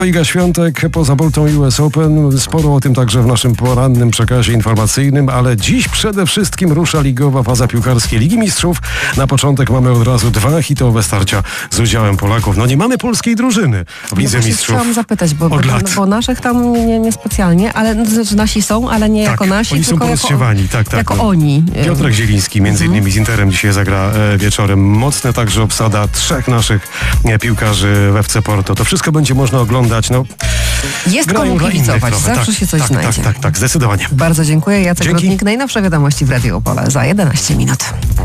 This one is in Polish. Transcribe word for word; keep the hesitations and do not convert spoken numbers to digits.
Iga Świątek poza Boltą U S Open. Sporo o tym także w naszym porannym przekazie informacyjnym, ale dziś przede wszystkim rusza ligowa faza piłkarskiej Ligi Mistrzów. Na początek mamy od razu dwa hitowe starcia z udziałem Polaków. No nie mamy polskiej drużyny w Lidze no Mistrzów. Chciałam zapytać, bo, bo, bo naszych tam nie, nie, nie specjalnie, ale no, znaczy nasi są, ale nie tak, jako nasi, oni są tylko porozsiewani. jako, tak, tak. jako oni. Piotrek Zieliński między Mhm. innymi z Interem dzisiaj zagra e, wieczorem. Mocna także obsada trzech naszych e, piłkarzy w F C Porto. To wszystko będzie można oglądać. No, Jest komu kibicować, zawsze tak, się coś tak, znajdzie. Tak, tak, tak, zdecydowanie. Bardzo dziękuję. Jacek Dzięki. Rudnik, najnowsze wiadomości w Radio Opole za jedenaście minut.